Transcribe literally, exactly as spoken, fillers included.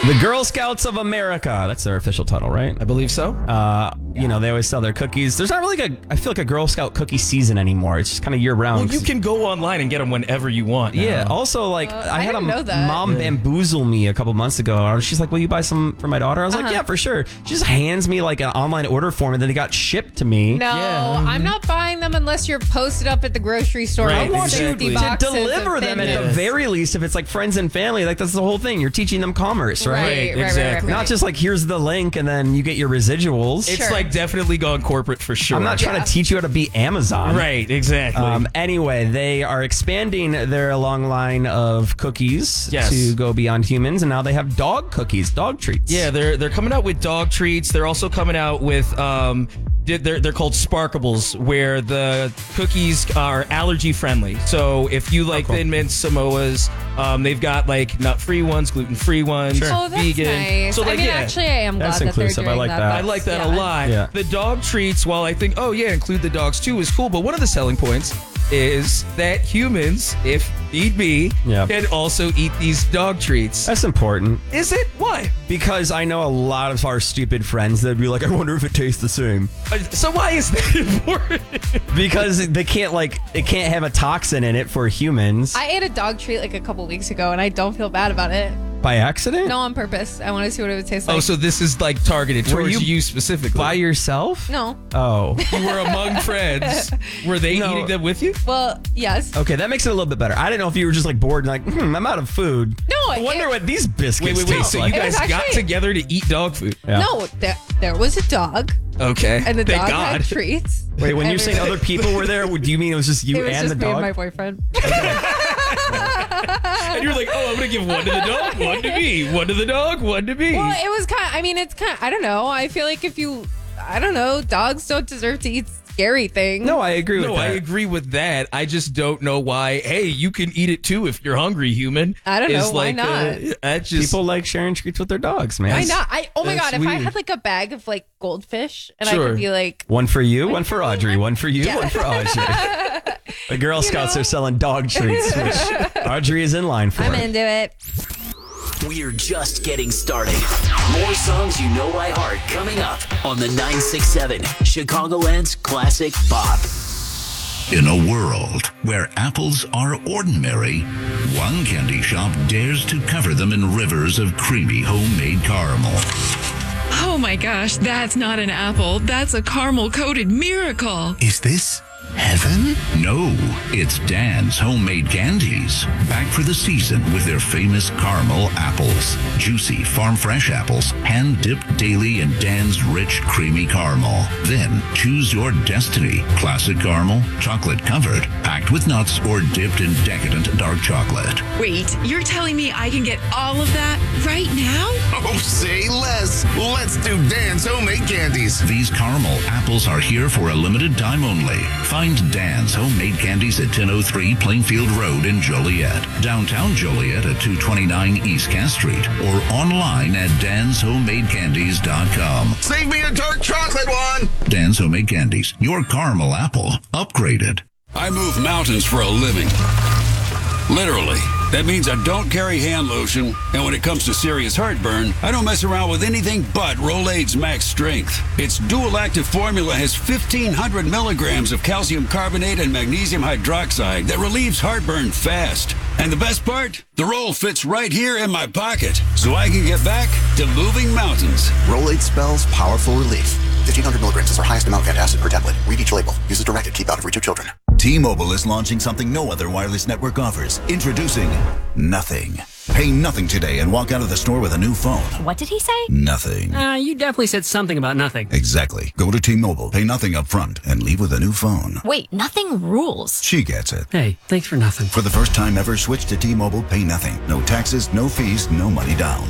The Girl Scouts of America. That's their official title, right? I believe so. Uh, you know, they always sell their cookies. There's not really like a, I feel like a Girl Scout cookie season anymore. It's just kind of year round. Well, you can go online and get them whenever you want now. Yeah. Also, like, Uh, I I had a didn't know that. mom bamboozle me a couple months ago. She's like, will you buy some for my daughter? I was Uh-huh. like, yeah, for sure. She just hands me like an online order form and then it got shipped to me. No, Yeah. I'm not buying them unless you're posted up at the grocery store. Right, I with want exactly. you fifty to boxes of deliver them at the Fitbits. very least if it's like friends and family. Like, that's the whole thing. You're teaching them commerce, right? Right, right, right, exactly. right, right. Not just like, here's the link and then you get your residuals. It's Sure. like definitely gone corporate for sure. I'm not trying Yeah. to teach you how to be Amazon. Right, exactly. Um, anyway, they are expanding their long line of cookies Yes. to go beyond humans, and now they have dog cookies, dog treats. yeah, they're they're coming out with dog treats. They're also coming out with um they're they're called Sparkables, where the cookies are allergy friendly. So if you like cool. Thin Mint Samoas, um, they've got like nut free ones, gluten free ones, Oh, that's vegan. nice. So like I mean, yeah. actually, I am glad That's that inclusive. I they're doing like that. that. I like that Yeah. a lot. Yeah. The dog treats, while I think, oh yeah, include the dogs too, is cool. But one of the selling points is that humans, if need be, Yeah. can also eat these dog treats. That's important Is it? Why? because I know a lot of our stupid friends that'd be like, I wonder if it tastes the same. Uh, So why is that important? Because they can't, like, it can't have a toxin in it for humans I ate a dog treat like a couple weeks ago, and I don't feel bad about it. by accident? No, on purpose. I want to see what it would taste like. Oh, so this is like targeted Were towards you you, specifically. By yourself? no. Oh. You were among friends. Were they No. eating them with you? Well, yes. Okay, that makes it a little bit better. I didn't know if you were just like bored and like, hmm, I'm out of food. No, I wonder it- what these biscuits Wait, wait, wait. taste So like. you It guys was got actually- together to eat dog food? Yeah. No, there, there was a dog, Okay. and the Thank dog God. had treats. Wait, when you're saying Everybody- other people were there, do you mean it was just you it was and just the me dog? and my boyfriend. And you're like, oh, I'm going to give one to the dog, one to me, one to the dog, one to me. Well, it was kind of, I mean, it's kind of, I don't know. I feel like if you, I don't know, dogs don't deserve to eat scary things. No, I agree with No, that. I agree with that. I just don't know why. Hey, you can eat it too if you're hungry, human. I don't know, Is why like, not? Uh, that's just People like sharing treats with their dogs, man. Why not? I, oh my That's God, if I weird. had like a bag of like goldfish and I Sure. could be like, One for you, one for Audrey, one for you, Yeah. one for Audrey. The Girl Scouts know? are selling dog treats, which Audrey is in line for. I'm into it. We're just getting started. More songs you know by heart coming up on the nine six seven Chicagoland's Classic Pop. In a world where apples are ordinary, one candy shop dares to cover them in rivers of creamy homemade caramel. Oh my gosh, that's not an apple. That's a caramel coated miracle. Is this heaven? No, it's Dan's Homemade Candies. Back for the season with their famous caramel apples. Juicy, farm fresh apples, hand dipped daily in Dan's rich, creamy caramel. Then choose your destiny. Classic caramel, chocolate covered, packed with nuts, or dipped in decadent dark chocolate. Wait, you're telling me I can get all of that right now? Oh, say less. Let's do Dan's Homemade Candies. These caramel apples are here for a limited time only. Find Dan's Homemade Candies at ten oh three Plainfield Road in Joliet, downtown Joliet at two twenty-nine East Cass Street, or online at dans homemade candies dot com. Save me a dark chocolate one. Dan's Homemade Candies, your caramel apple, upgraded. I move mountains for a living. Literally. That means I don't carry hand lotion, and when it comes to serious heartburn, I don't mess around with anything but Rolaids Max Strength. Its dual-active formula has fifteen hundred milligrams of calcium carbonate and magnesium hydroxide that relieves heartburn fast. And the best part? The roll fits right here in my pocket, so I can get back to moving mountains. Rolade spells powerful relief. fifteen hundred milligrams is our highest amount of antacid per tablet. Read each label. Use as directed. Keep out of reach of children. T-Mobile is launching something no other wireless network offers. Introducing Nothing. Pay nothing today and walk out of the store with a new phone. What did he say? Nothing. Uh, you definitely said something about nothing. Exactly. Go to T-Mobile, pay nothing up front, and leave with a new phone. Wait, nothing rules. She gets it. Hey, thanks for nothing. For the first time ever, switch to T-Mobile, pay nothing. No taxes, no fees, no money down.